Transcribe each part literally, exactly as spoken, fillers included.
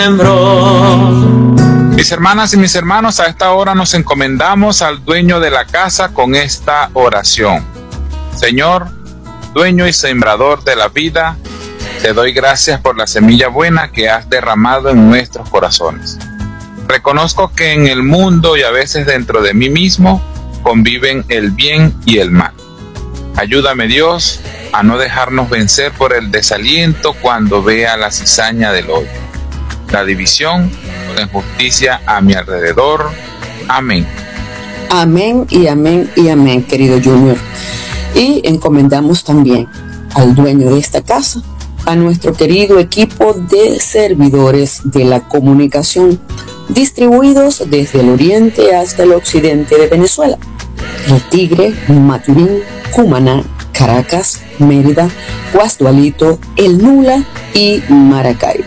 Mis hermanas y mis hermanos, a esta hora nos encomendamos al dueño de la casa con esta oración. Señor, dueño y sembrador de la vida, te doy gracias por la semilla buena que has derramado en nuestros corazones. Reconozco que en el mundo y a veces dentro de mí mismo conviven el bien y el mal. Ayúdame, Dios, a no dejarnos vencer por el desaliento cuando vea la cizaña del odio, la división o la injusticia a mi alrededor. Amén. Amén y amén y amén, querido Junior. Y encomendamos también al dueño de esta casa, a nuestro querido equipo de servidores de la comunicación, distribuidos desde el oriente hasta el occidente de Venezuela: El Tigre, Maturín, Cumaná, Caracas, Mérida, Guasdualito, El Nula y Maracaibo.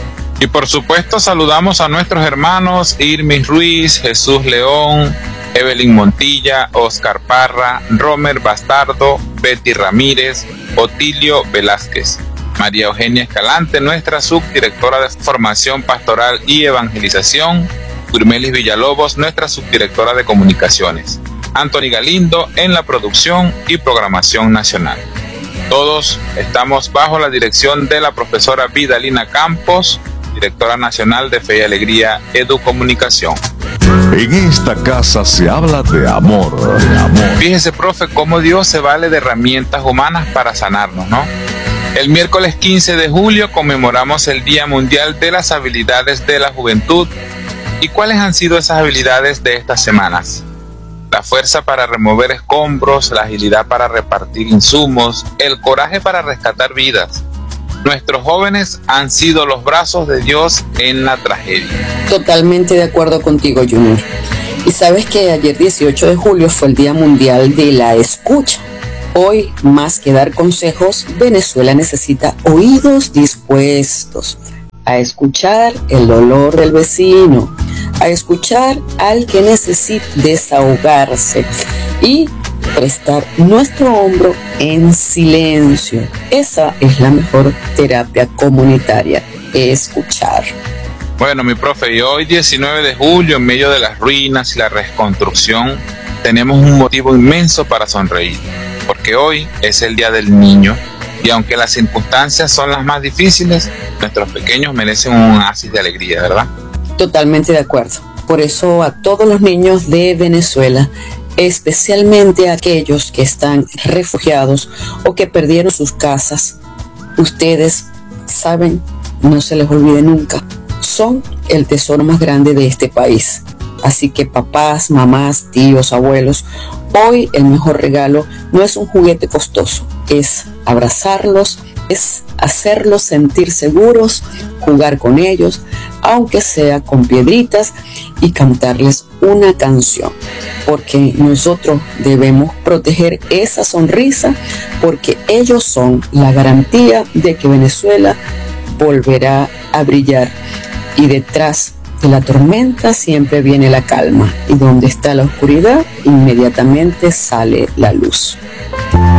Y por supuesto saludamos a nuestros hermanos Irmis Ruiz, Jesús León, Evelyn Montilla, Oscar Parra, Romer Bastardo, Betty Ramírez, Otilio Velázquez, María Eugenia Escalante, nuestra subdirectora de Formación Pastoral y Evangelización, Gurmelis Villalobos, nuestra subdirectora de Comunicaciones, Anthony Galindo en la producción y programación nacional. Todos estamos bajo la dirección de la profesora Vidalina Campos, directora nacional de Fe y Alegría Educomunicación. En esta casa se habla de amor, de amor. Fíjese, profe, cómo Dios se vale de herramientas humanas para sanarnos, ¿no? El miércoles quince de julio conmemoramos el Día Mundial de las Habilidades de la Juventud. ¿Y cuáles han sido esas habilidades de estas semanas? La fuerza para remover escombros, la agilidad para repartir insumos, el coraje para rescatar vidas. Nuestros jóvenes han sido los brazos de Dios en la tragedia. Totalmente de acuerdo contigo, Junior. Y sabes que ayer dieciocho de julio fue el Día Mundial de la Escucha. Hoy, más que dar consejos, Venezuela necesita oídos dispuestos a escuchar el dolor del vecino, a escuchar al que necesita desahogarse y prestar nuestro hombro en silencio. Esa es la mejor terapia comunitaria, escuchar. Bueno, mi profe, y hoy diecinueve de julio, en medio de las ruinas y la reconstrucción, tenemos un motivo inmenso para sonreír, porque hoy es el Día del Niño, y aunque las circunstancias son las más difíciles, nuestros pequeños merecen un oasis de alegría, ¿verdad? Totalmente de acuerdo. Por eso a todos los niños de Venezuela, especialmente a aquellos que están refugiados o que perdieron sus casas, ustedes saben, no se les olvide nunca, son el tesoro más grande de este país. Así que papás, mamás, tíos, abuelos, hoy el mejor regalo no es un juguete costoso, es abrazarlos, es hacerlos sentir seguros, jugar con ellos, aunque sea con piedritas, y cantarles una canción, porque nosotros debemos proteger esa sonrisa, porque ellos son la garantía de que Venezuela volverá a brillar, y detrás de la tormenta siempre viene la calma, y donde está la oscuridad inmediatamente sale la luz.